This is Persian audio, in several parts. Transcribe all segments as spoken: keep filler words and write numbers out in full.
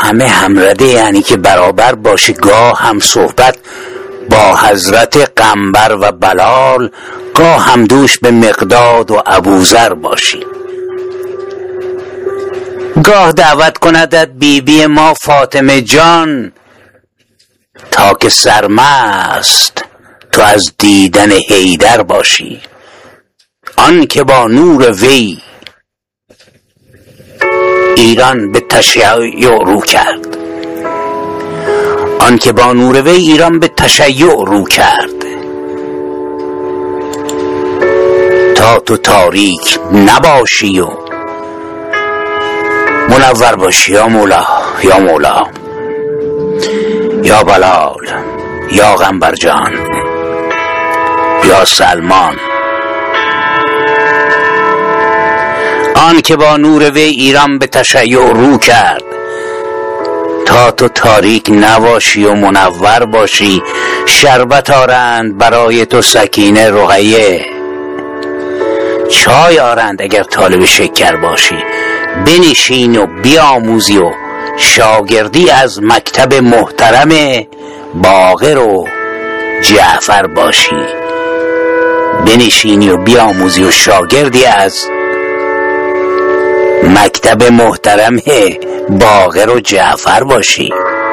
همه همرده، یعنی که برابر باشی، گاه هم صحبت با حضرت قنبر و بلال، گاه هم دوش به مقداد و ابوذر باشی. گاه دعوت کندت بی بی ما فاطمه جان، تا که سرمست تو از دیدن حیدر باشی. آن که با نور وی ایران به تشیع رو کرد، آن که با نور وی ایران به تشیع رو کرد، تا تو تاریک نباشی و منور باشی. یا مولا، یا مولا، یا بلال، یا قنبر جان، یا سلمان. آن که با نور وی ایران به تشیع رو کرد، تا تو تاریک نباشی و منور باشی. شربت آرند برای تو سکینه رقیه، چای آرند اگر طالب شکر باشی. بنشین و بیاموزی و شاگردی از مکتب محترم باقر و جعفر باشی. بنشینی و بیاموزی و شاگردی از مکتب محترم باقر و جعفر باشی.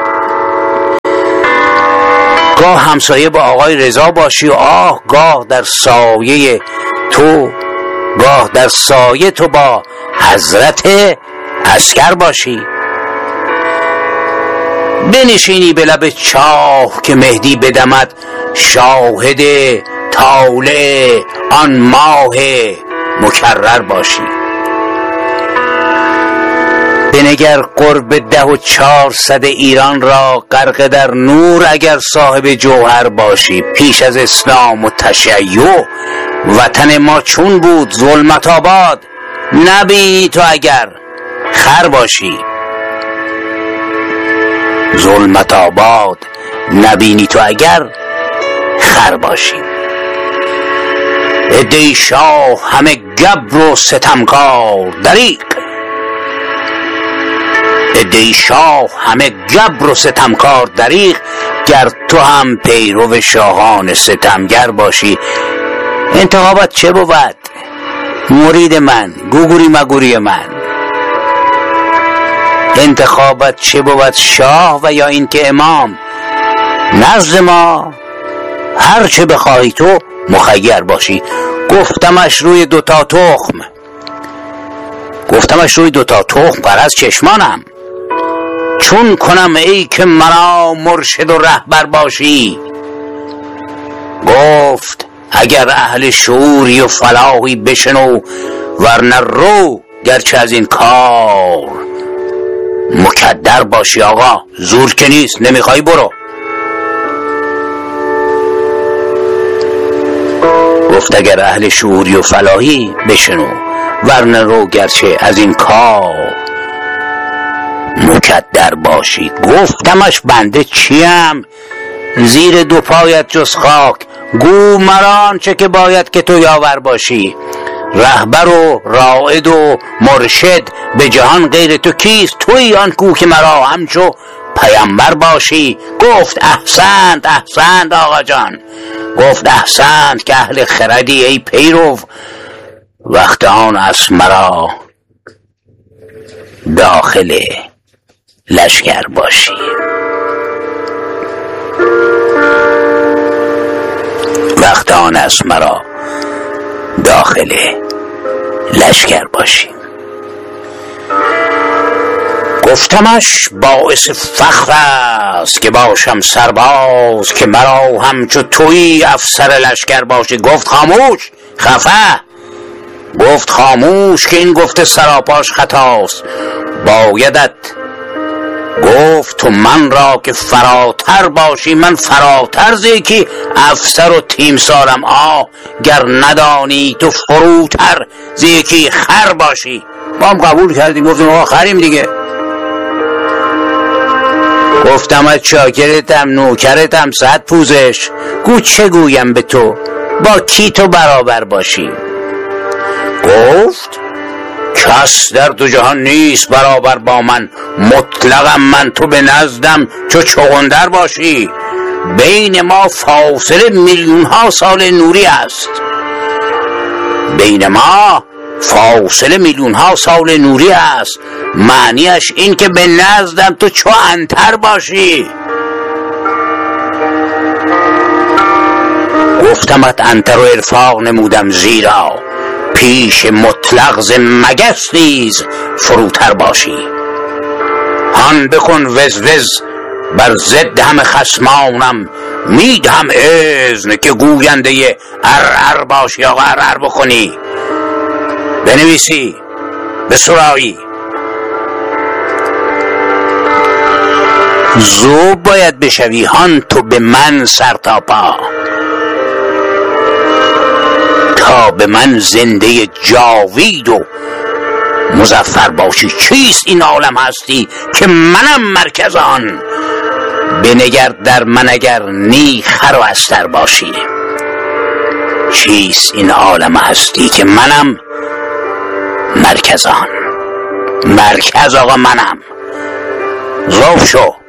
گاه همسایه با آقای رضا باشی و آه گاه در سایه تو گاه در سایه تو با حضرت عسکر باشی. بنشینی به لب چاه که مهدی بدمد، شاهد طالع آن ماه مکرر باشی. بنگر قرب ده و چهارصد ایران را، غرق در نور اگر صاحب جوهر باشی. پیش از اسلام و تشیع وطن ما چون بود ظلمت آباد، نبینی تو اگر خر باشی. ظلمت آباد نبینی تو اگر خر باشی. عده شاه همه گبر و ستمکار دریغ، عده شاه همه گبر و ستمکار دریغ، گر تو هم پیرو شاهان ستمگر باشی. انتخابت چه بود؟ مرید من، گوگوری مگوری من. انتخابت چه بود؟ شاه و یا این که امام؟ نزد ما هر چه بخواهی تو مخیر باشی. گفتمش روی دوتا تخم گفتمش روی دوتا تخم غرض چشمانم، چون کنم ای که مرا مرشد و رهبر باشی. گفت اگر اهل شعوری و فلاحی بشنو، ورنه رو گرچه از این کار مکدر باشی. آقا زور که نیست، نمیخوای برو. گفت اگر اهل شعوری و فلاحی بشنو، ورنه رو گرچه از این کار مکدر باشی. گفتمش بنده چیم زیر دو پایت جز خاک، گو مران چه که باید که تو یاور باشی. رهبر و رائد و مرشد به جهان غیر تو کیست؟ توی آن کو که مرا همچو پیامبر باشی. گفت احسنت احسنت آقا جان، گفت احسنت که اهل خردی ای پیرو. وقت آن است مرا داخل لشکر باشی. وقت آن است مرا داخل لشکر باشی. گفتمش باعث فخر است که باشم سرباز، که مرا همچو تویی افسر لشکر باشی. گفت خاموش خفه، گفت خاموش که این گفته سراپاش خطاست. بایدت گفت تو من را که فراتر باشی. من فراتر زی که افسر و تیم سالم. آه گر ندانی تو فروتر زی که خر باشی. ما هم قبول کردیم، گفتیم آقا خریم دیگه. گفتم از چاکرتم نوکرتم صد پوزش، گو چه گویم به تو با کی تو برابر باشی. گفت کس در دو جهان نیست برابر با من، مطلقم من تو به نزدم چو چغندر باشی. بین ما فاصله میلیون ها سال نوری است، بین ما فاصله میلیون ها سال نوری است. معنیش این که به نزدم تو چو عنتر باشی. گفتمت عنتر و ارفاق نمودم، زیرا پیش مطلق ز مگس نیز فروتر باشی. هان بکن وز وز بر ضد همه خصمانم، میدهم اذن که گوینده ار ار باشی. آقا ار ار بکنی، بنویسی، بسرایی. زوب باید بشوی هان تو به من سر تا پا، تا به من زنده جاوید و مظفر باشی. چیست این عالم هستی که منم مرکز آن؟ بنگر در من اگر نی خر و استر باشی. چیست این عالم هستی که منم مرکز آن؟ مرکز آقا منم. ذوب شو.